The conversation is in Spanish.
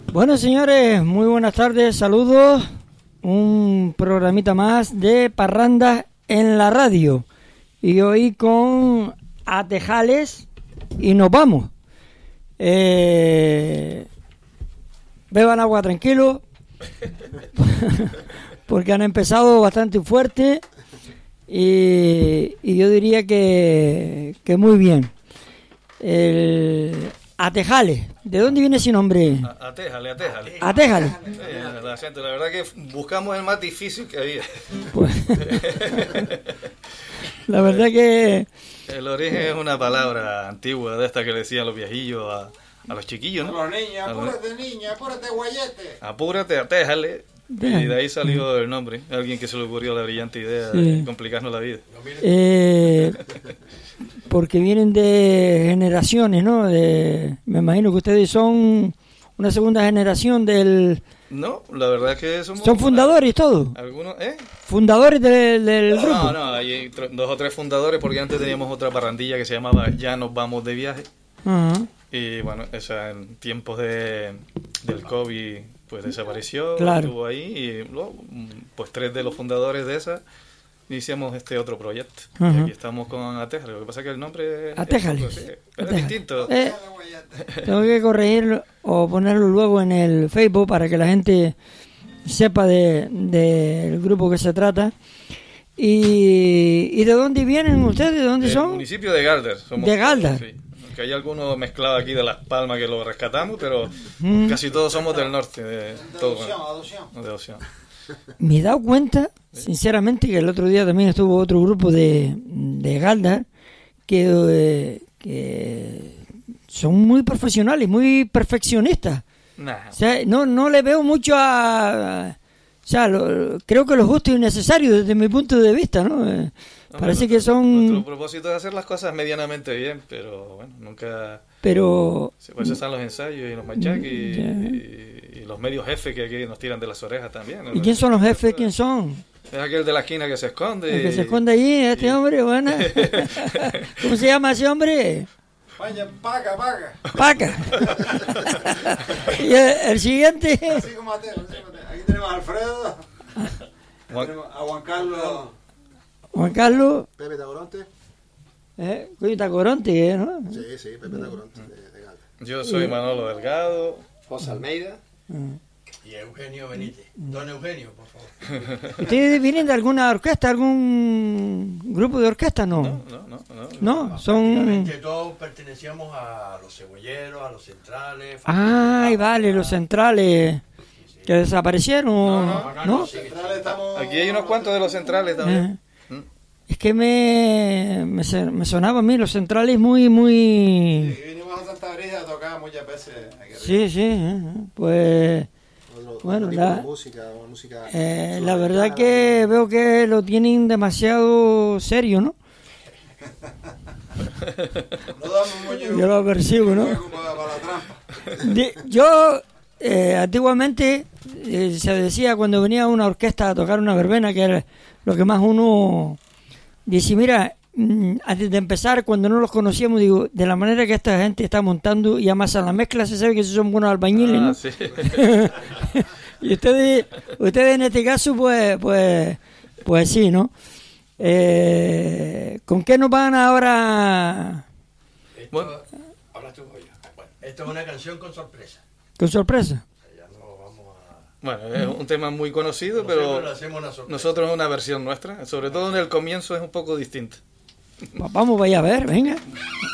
Bueno, señores, muy buenas tardes, saludos. Un programita más de Parrandas en la radio. Y hoy con Atejales y nos vamos. Beban agua tranquilo, porque han empezado bastante fuerte y yo diría que muy bien. Atejales, ¿de dónde viene ese nombre? Atejales. Atejales. La verdad que buscamos el más difícil que había. Pues, la verdad que... El origen es una palabra antigua de esta que le decían los viejillos a los chiquillos, ¿no? A los niños, apúrate niña, apúrate guayete. Apúrate, atéjale. Y de ahí salió el nombre. Alguien que se le ocurrió la brillante idea de complicarnos la vida. Porque vienen de generaciones, ¿no? Me imagino que ustedes son una segunda generación del... No, la verdad es que somos... ¿Son fundadores y todo? ¿Algunos? ¿Fundadores del grupo? No, hay 2 o 3 fundadores porque antes teníamos otra parrandilla que se llamaba Ya nos vamos de viaje. Uh-huh. Y bueno, esa en tiempos del COVID pues desapareció, claro. Estuvo ahí y luego pues 3 de los fundadores de esa iniciamos este otro proyecto. Uh-huh. Y aquí estamos con Atejales. Lo que pasa es que el nombre es distinto. Tengo que corregirlo o ponerlo luego en el Facebook para que la gente sepa del grupo que se trata. ¿Y de dónde vienen ustedes? ¿De dónde son? El municipio de Galdar. ¿De Galdar? Sí. Que hay algunos mezclados aquí de Las Palmas que lo rescatamos, pero casi todos somos del norte. De adopción. Me he dado cuenta, sinceramente, que el otro día también estuvo otro grupo de Galdar que son muy profesionales, muy perfeccionistas. Nah. O sea, no le veo mucho a... O sea, creo que lo justo y necesario desde mi punto de vista, ¿no? Parece que son... Nuestro propósito es hacer las cosas medianamente bien, pero bueno, nunca... Pero... Por eso están los ensayos y los machaques y los medios jefes que aquí nos tiran de las orejas también, ¿no? ¿Y quién son los jefes? ¿Quién son? Es aquel de la esquina que se esconde. El que se esconde allí, este hombre, bueno. ¿Cómo se llama ese hombre? Vaya, paga. Paca. Y el siguiente... Así como Mateo. Aquí tenemos a Alfredo. Tenemos a Juan Carlos. Juan Carlos. Pepe Tacoronte. Coño, Tacoronte, ¿no? Sí, Pepe Tacoronte de Galdar. Yo soy Manolo Delgado. José Almeida. Y Eugenio Benítez. Don Eugenio, por favor. ¿Ustedes vienen de alguna orquesta, algún grupo de orquesta? No, No. Son... Todos pertenecíamos a los cebolleros, a los centrales. Ay, vale, los centrales que desaparecieron, ¿no? Los centrales estamos... Aquí hay unos cuantos de los centrales también. Es que me sonaba a mí los centrales muy... Sí, vinimos a Santa Brisa a tocar muchas veces. Sí, pues... Bueno, la verdad que veo que lo tienen demasiado serio, ¿no? Yo lo percibo, ¿no? Yo, antiguamente, se decía cuando venía una orquesta a tocar una verbena, que era lo que más uno dice, mira, antes de empezar, cuando no los conocíamos, digo, de la manera que esta gente está montando y amasan la mezcla, se sabe que son buenos albañiles, ¿no? Sí. Y ustedes en este caso, pues sí, ¿no? ¿Con qué nos van ahora? Bueno, hablas tú, oye. Bueno, esto es una canción con sorpresa. ¿Con sorpresa? Ya no vamos a... Bueno, es un tema muy conocido, pero nosotros es una versión nuestra. Sobre todo en el comienzo es un poco distinta. Vamos, vaya a ver, venga.